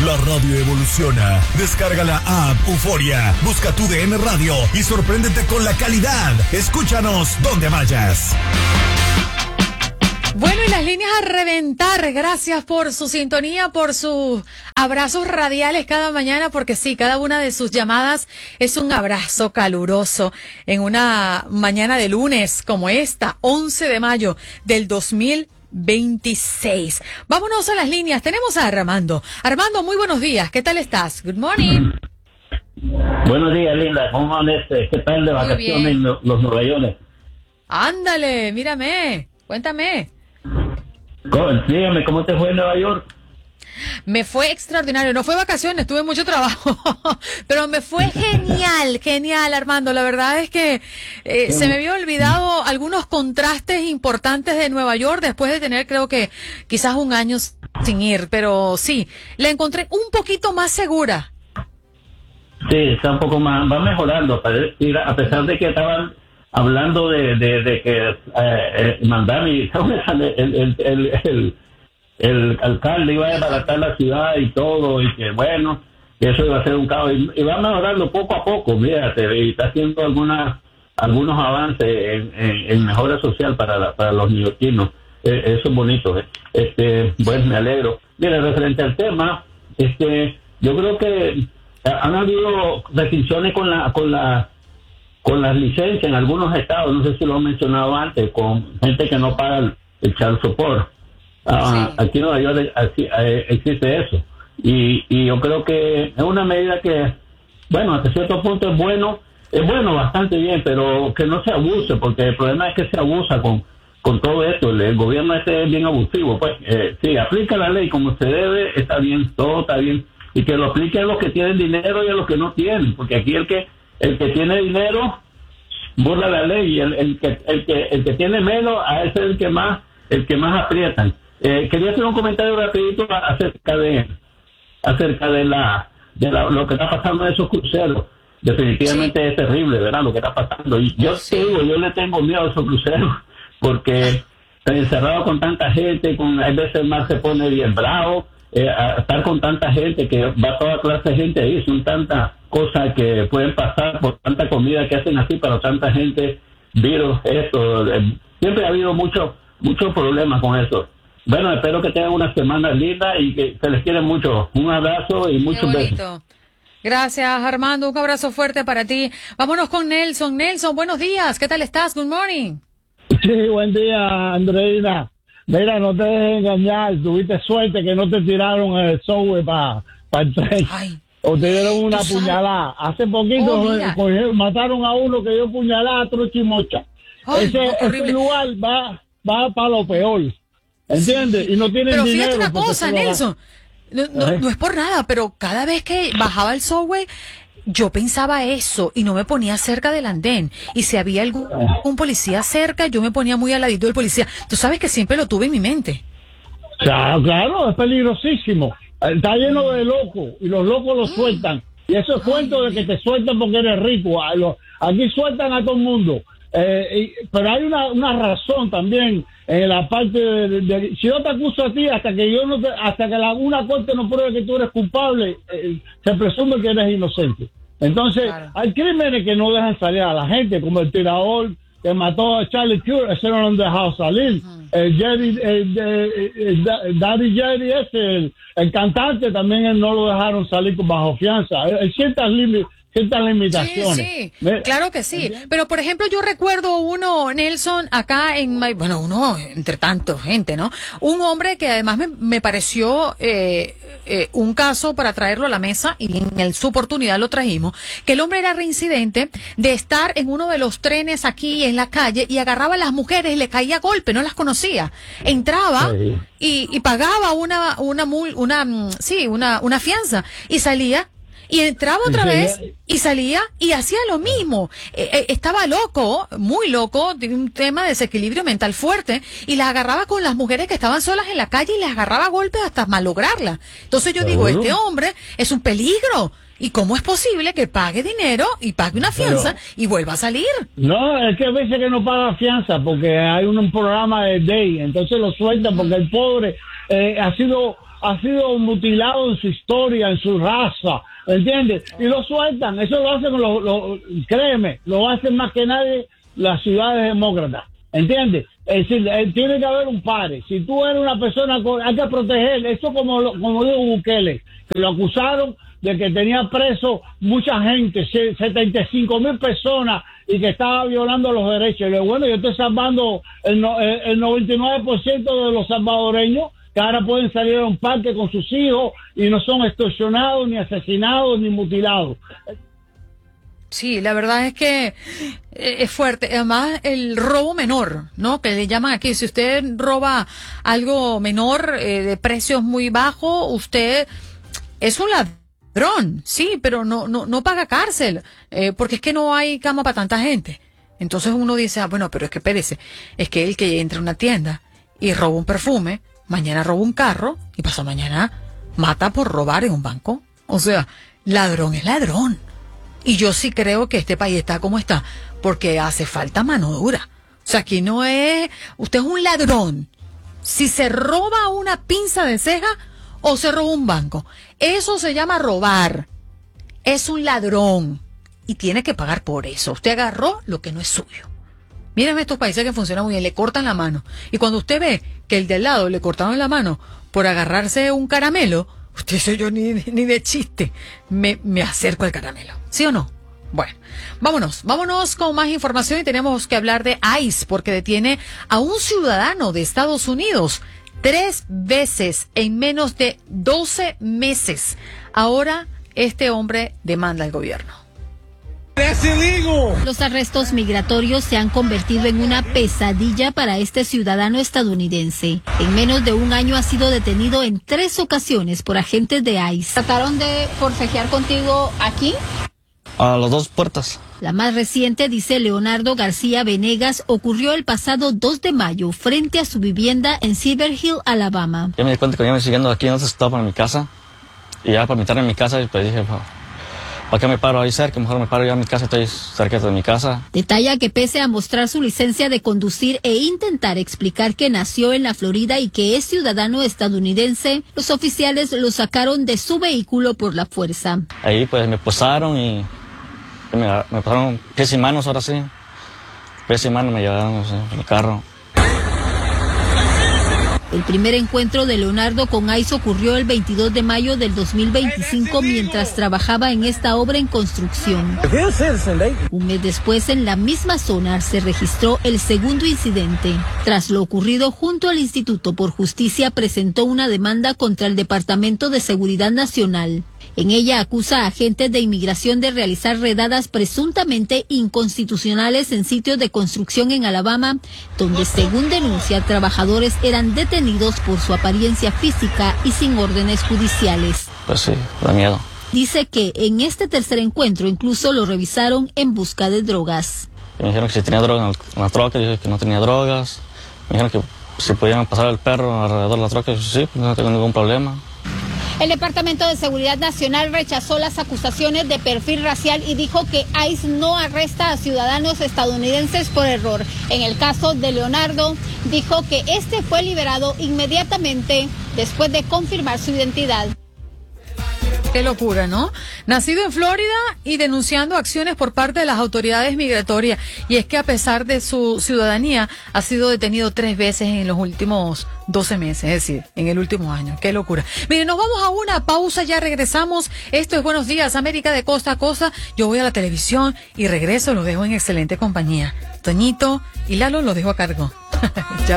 La radio evoluciona. Descarga la app Euforia. Busca tu DN Radio y sorpréndete con la calidad. Escúchanos donde vayas. Bueno, y las líneas a reventar. Gracias por su sintonía, por sus abrazos radiales cada mañana, porque sí, cada una de sus llamadas es un abrazo caluroso en una mañana de lunes como esta, 11 de mayo del 2026. Vámonos a las líneas. Tenemos a Armando. Armando, muy buenos días. ¿Qué tal estás? Good morning. Buenos días, linda. ¿Cómo amanece? ¿Qué tal de vacaciones los Nueva Ándale, mírame. Cuéntame. Dígame, ¿cómo te fue en Nueva York? Me fue extraordinario, no fue vacaciones, tuve mucho trabajo, pero me fue genial, Armando. La verdad es que se me había olvidado algunos contrastes importantes de Nueva York después de tener, creo que quizás un año sin ir, pero sí, la encontré un poquito más segura. Sí, está un poco más, va mejorando, a pesar de que estaban hablando de que Mandami, el alcalde iba a desbaratar la ciudad y todo, y que bueno, que eso iba a ser un caos, y va mejorando poco a poco, fíjate, y está haciendo algunos avances en mejora social para los neoyorquinos. Eso es bonito, bueno, me alegro. Mira, referente al tema, yo creo que han habido restricciones con las licencias en algunos estados, no sé si lo he mencionado antes, con gente que no paga el child support. Sí. Aquí en Nueva York existe eso. Y yo creo que es una medida que, bueno, hasta cierto punto es bueno, bastante bien, pero que no se abuse, porque el problema es que se abusa con todo esto. El gobierno es bien abusivo. Pues sí, aplica la ley como se debe, está bien, todo está bien, y que lo aplique a los que tienen dinero y a los que no tienen, porque aquí el que tiene dinero burla la ley, y el que tiene menos, a ese es el que más aprietan. Quería hacer un comentario rapidito acerca de lo que está pasando en esos cruceros. Definitivamente sí. Es terrible, ¿verdad? Lo que está pasando. Y yo le tengo miedo a esos cruceros, porque encerrado con tanta gente, a veces el mar se pone bien bravo, a estar con tanta gente, que va toda clase de gente ahí, son tantas cosas que pueden pasar por tanta comida que hacen así para tanta gente, virus, esto, siempre ha habido muchos problemas con eso. Bueno, espero que tengan una semana linda y que se les quiere mucho. Un abrazo y muchos besos. Gracias, Armando. Un abrazo fuerte para ti. Vámonos con Nelson. Nelson, buenos días. ¿Qué tal estás? Good morning. Sí, buen día, Andreina. Mira, no te dejes engañar. Tuviste suerte que no te tiraron el subway para el tren. Ay. O te dieron una puñalada. Hace poquito mataron a uno que dio puñalada a otro chimocha. Ese lugar va para lo peor. ¿Entiendes? Sí. Y no tienen pero dinero. Pero fíjate una cosa, Nelson. No es por nada, pero cada vez que bajaba el subway, yo pensaba eso y no me ponía cerca del andén. Y si había algún policía cerca, yo me ponía muy al ladito del policía. Tú sabes que siempre lo tuve en mi mente. Claro, es peligrosísimo. Está lleno de locos y los locos los sueltan. Y eso es cuento de que te sueltan porque eres rico. Aquí sueltan a todo el mundo. Pero hay una razón también en la parte de si yo te acuso a ti hasta que una corte no pruebe que tú eres culpable, se presume que eres inocente. Entonces hay crímenes que no dejan salir a la gente, como el tirador que mató a Charlie Kirk, ese no lo han dejado salir. Daddy Jerry, el cantante, también no lo dejaron salir bajo fianza. Hay ciertas limitaciones. Sí, claro que sí. Pero, por ejemplo, yo recuerdo uno, Nelson, acá uno entre tanto gente, ¿no? Un hombre que además me pareció un caso para traerlo a la mesa, y en su oportunidad lo trajimos, que el hombre era reincidente de estar en uno de los trenes aquí en la calle y agarraba a las mujeres y le caía a golpe, no las conocía. Entraba y pagaba una fianza y salía. Y entraba otra vez y salía y hacía lo mismo. Estaba loco, muy loco, de un tema de desequilibrio mental fuerte, y las agarraba con las mujeres que estaban solas en la calle y les agarraba a golpes hasta malograrlas. Entonces yo digo, este hombre es un peligro. ¿Y cómo es posible que pague dinero y pague una fianza y vuelva a salir? No, es que a veces que no paga fianza porque hay un programa de day, entonces lo sueltan porque el pobre ha sido ha sido mutilado en su historia, en su raza, ¿entiendes? Y lo sueltan, eso lo hacen, créeme, lo hacen más que nadie las ciudades demócratas, ¿entiendes? Es decir, tiene que haber un pare. Si tú eres una persona, hay que proteger. Eso como dijo Bukele, que lo acusaron de que tenía preso mucha gente, 75,000 personas, y que estaba violando los derechos. Y bueno, yo estoy salvando el 99% de los salvadoreños, que ahora pueden salir a un parque con sus hijos y no son extorsionados, ni asesinados, ni mutilados. Sí, la verdad es que es fuerte. Además, el robo menor, ¿no? Que le llaman aquí. Si usted roba algo menor, de precios muy bajos, usted es un ladrón, sí, pero no paga cárcel, porque es que no hay cama para tanta gente. Entonces uno dice, bueno, pero es que espérese, es que el que entra a una tienda y roba un perfume, mañana roba un carro y pasado mañana mata por robar en un banco. O sea, ladrón es ladrón. Y yo sí creo que este país está como está, porque hace falta mano dura. O sea, aquí no es... Usted es un ladrón. Si se roba una pinza de ceja o se roba un banco, eso se llama robar. Es un ladrón. Y tiene que pagar por eso. Usted agarró lo que no es suyo. Miren estos países que funcionan muy bien, le cortan la mano. Y cuando usted ve que el de al lado le cortaron la mano por agarrarse un caramelo, usted dice, yo ni de chiste me acerco al caramelo. ¿Sí o no? Bueno, vámonos con más información y tenemos que hablar de ICE porque detiene a un ciudadano de Estados Unidos 3 veces en menos de 12 meses. Ahora este hombre demanda al gobierno. Los arrestos migratorios se han convertido en una pesadilla para este ciudadano estadounidense. En menos de un año ha sido detenido en 3 ocasiones por agentes de ICE. ¿Trataron de forcejear contigo aquí? A las 2 puertas. La más reciente, dice Leonardo García Venegas, ocurrió el pasado 2 de mayo frente a su vivienda en Silver Hill, Alabama. Ya me di cuenta que me iban siguiendo aquí, entonces estaba para mi casa. Y ya para meterme en mi casa, pues dije, ¿para qué me paro ahí cerca? Mejor me paro ya en mi casa, estoy cerca de mi casa. Detalla que pese a mostrar su licencia de conducir e intentar explicar que nació en la Florida y que es ciudadano estadounidense, los oficiales lo sacaron de su vehículo por la fuerza. Ahí pues me posaron y me pasaron pies y manos, ahora sí. Pies y manos me llevaron en el carro. El primer encuentro de Leonardo con ICE ocurrió el 22 de mayo del 2025 mientras trabajaba en esta obra en construcción. Un mes después, en la misma zona, se registró el segundo incidente. Tras lo ocurrido, junto al Instituto por Justicia presentó una demanda contra el Departamento de Seguridad Nacional. En ella acusa a agentes de inmigración de realizar redadas presuntamente inconstitucionales en sitios de construcción en Alabama, donde, según denuncia, trabajadores eran detenidos por su apariencia física y sin órdenes judiciales. Pues sí, da miedo. Dice que en este tercer encuentro incluso lo revisaron en busca de drogas. Me dijeron que si tenía drogas en la troca, dije que no tenía drogas. Me dijeron que si podían pasar el perro alrededor de la troca, sí, pues no tengo ningún problema. El Departamento de Seguridad Nacional rechazó las acusaciones de perfil racial y dijo que ICE no arresta a ciudadanos estadounidenses por error. En el caso de Leonardo, dijo que este fue liberado inmediatamente después de confirmar su identidad. Qué locura, ¿no? Nacido en Florida y denunciando acciones por parte de las autoridades migratorias. Y es que a pesar de su ciudadanía, ha sido detenido 3 veces en los últimos 12 meses, es decir, en el último año. Qué locura. Miren, nos vamos a una pausa, ya regresamos. Esto es Buenos Días, América, de costa a costa. Yo voy a la televisión y regreso, los dejo en excelente compañía. Toñito y Lalo los dejo a cargo. Ya